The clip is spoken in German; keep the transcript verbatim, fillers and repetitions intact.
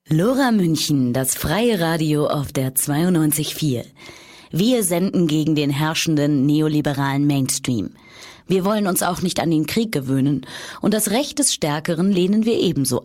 Lora München, das freie Radio auf der zweiundneunzig Komma vier. Wir senden gegen den herrschenden neoliberalen Mainstream. Wir wollen uns auch nicht an den Krieg gewöhnen und das Recht des Stärkeren lehnen wir ebenso